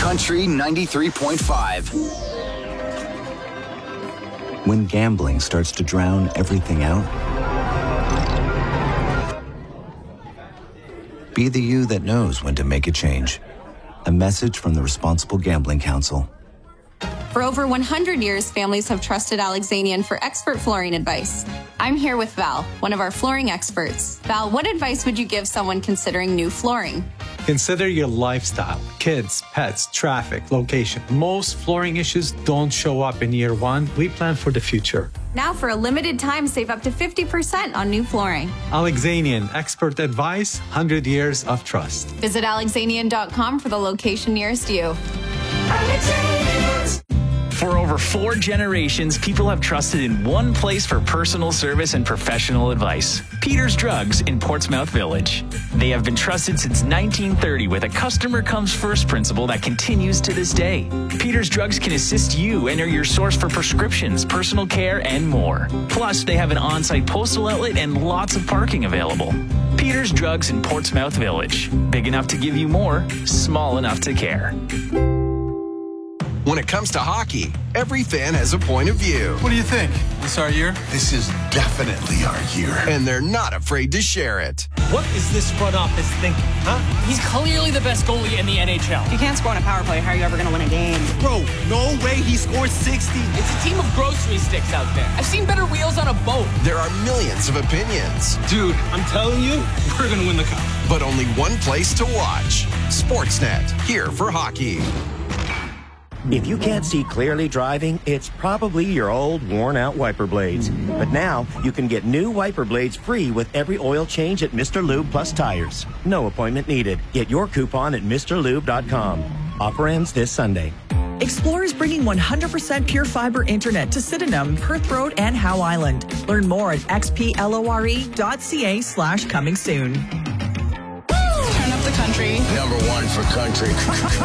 Country 93.5. When gambling starts to drown everything out, be the you that knows when to make a change. A message from the Responsible Gambling Council. For over 100 years, families have trusted Alexanian for expert flooring advice. I'm here with Val, one of our flooring experts. Val, what advice would you give someone considering new flooring? Consider your lifestyle, kids, pets, traffic, location. Most flooring issues don't show up in year one. We plan for the future. Now, for a limited time, save up to 50% on new flooring. Alexanian, expert advice, 100 years of trust. Visit alexanian.com for the location nearest you. For over 4 generations, people have trusted in one place for personal service and professional advice. Peter's Drugs in Portsmouth Village. They have been trusted since 1930 with a customer comes first principle that continues to this day. Peter's Drugs can assist you and are your source for prescriptions, personal care, and more. Plus, they have an on-site postal outlet and lots of parking available. Peter's Drugs in Portsmouth Village. Big enough to give you more, small enough to care. When it comes to hockey, every fan has a point of view. What do you think? This our year? This is definitely our year. And they're not afraid to share it. What is this front office thinking, huh? He's clearly the best goalie in the NHL. If you can't score on a power play, how are you ever going to win a game? Bro, no way he scores 60. It's a team of grocery sticks out there. I've seen better wheels on a boat. There are millions of opinions. Dude, I'm telling you, we're going to win the cup. But only one place to watch. Sportsnet, here for hockey. If you can't see clearly driving, it's probably your old, worn-out wiper blades. But now, you can get new wiper blades free with every oil change at Mr. Lube Plus Tires. No appointment needed. Get your coupon at MrLube.com. Offer ends this Sunday. Explore is bringing 100% pure fiber internet to Sydenham, Perth Road, and Howe Island. Learn more at xplore.ca/coming soon. Turn up the country. Number 1 for country.